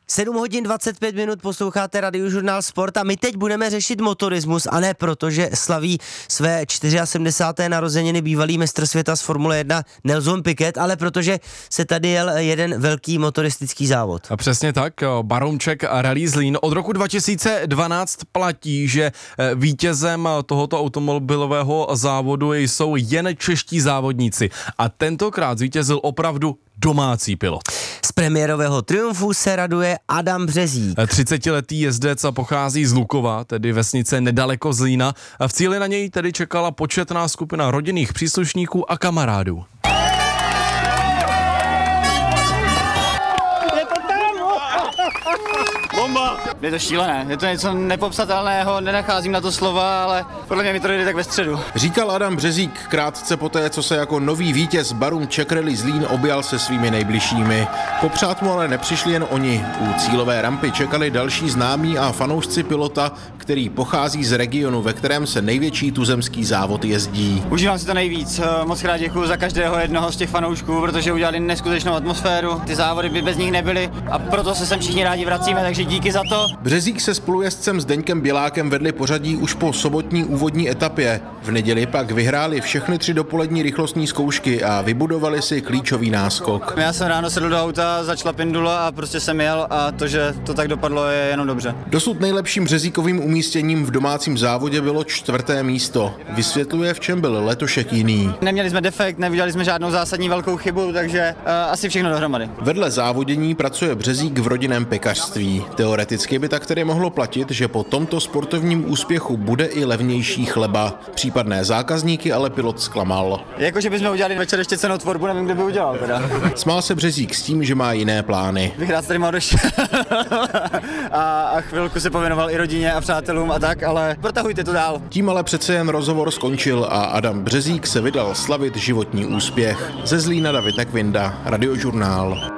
7 hodin 25 minut posloucháte Radiožurnál Sport a my teď budeme řešit motorismus a ne proto, že slaví své 74. narozeniny bývalý mistr světa z Formule 1 Nelson Piquet, ale protože se tady jel jeden velký motoristický závod. A přesně tak, Barouček Rally Zlín. Od roku 2012 platí, že vítězem tohoto automobilového závodu jsou jen čeští závodníci a tentokrát zvítězil opravdu domácí pilot. Z premiérového triumfu se raduje Adam Březík. 30letý jezdec pochází z Lukova, tedy vesnice nedaleko Zlína. V cíli na něj tedy čekala početná skupina rodinných příslušníků a kamarádů. Bomba! Je to šílené, je to něco nepopsatelného, nenacházím na to slova, ale podle mě mi to jde tak ve středu. Říkal Adam Březík krátce poté, co se jako nový vítěz Barouček Rally Zlín objal se svými nejbližšími. Popřát mu ale nepřišli jen oni. U cílové rampy čekali další známí a fanoušci pilota, který pochází z regionu, ve kterém se největší tuzemský závod jezdí. Užívám si to nejvíc, moc krát děkuju za každého jednoho z těch fanoušků, protože udělali neskutečnou atmosféru, ty závody by bez nich nebyly a proto se sem všichni rádi vracíme, takže díky za to. Březík se spolujezdcem Zdeňkem Bělákem vedli pořadí už po sobotní úvodní etapě. V neděli pak vyhráli všechny 3 dopolední rychlostní zkoušky a vybudovali si klíčový náskok. Já jsem ráno sedl do auta, začala pindula a prostě jsem jel a to, že to tak dopadlo, je jenom dobře. Dosud nejlepším Březíkovým umístěním v domácím závodě bylo 4. místo. Vysvětluje, v čem byl letošek jiný. Neměli jsme defekt, neviděli jsme žádnou zásadní velkou chybu, takže asi všechno dohromady. Vedle závodění pracuje Březík v rodinném pekařství. Teoreticky by tak tedy mohlo platit, že po tomto sportovním úspěchu bude i levnější chleba. Případné zákazníky ale pilot zklamal. Jakože bychom udělali večer ještě cenotvorbu, nevím, kdo by udělal teda. Smál se Březík s tím, že má jiné plány. Bych rád tady mohl odešel a chvilku se pověnoval i rodině a přátelům a tak, ale protahujte to dál. Tím ale přece jen rozhovor skončil a Adam Březík se vydal slavit životní úspěch. Ze Zlína David Nekvinda, Radiožurnál.